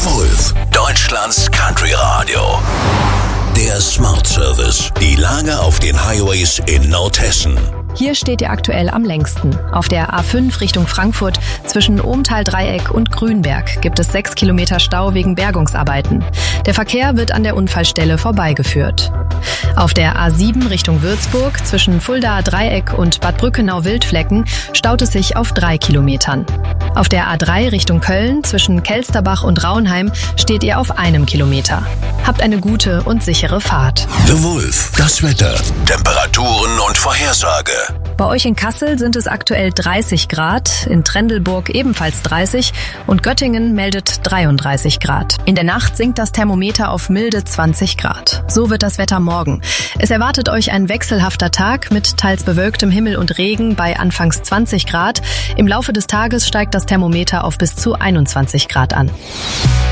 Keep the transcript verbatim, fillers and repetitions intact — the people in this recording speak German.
The Wolf, Deutschlands Country Radio. Der Smart Service. Die Lage auf den Highways in Nordhessen. Hier steht ihr aktuell am längsten. Auf der A fünf Richtung Frankfurt zwischen Ohmtal-Dreieck und Grünberg gibt es sechs Kilometer Stau wegen Bergungsarbeiten. Der Verkehr wird an der Unfallstelle vorbeigeführt. Auf der A sieben Richtung Würzburg zwischen Fulda-Dreieck und Bad Brückenau-Wildflecken staut es sich auf drei Kilometern. Auf der A drei Richtung Köln zwischen Kelsterbach und Raunheim steht ihr auf einem Kilometer. Habt eine gute und sichere Fahrt. The Wolf, das Wetter, Temperaturen und Vorhersage. Bei euch in Kassel sind es aktuell dreißig Grad, in Trendelburg ebenfalls dreißig und Göttingen meldet dreiunddreißig Grad. In der Nacht sinkt das Thermometer auf milde zwanzig Grad. So wird das Wetter morgen. Es erwartet euch ein wechselhafter Tag mit teils bewölktem Himmel und Regen bei anfangs zwanzig Grad. Im Laufe des Tages steigt das Thermometer auf bis zu einundzwanzig Grad an.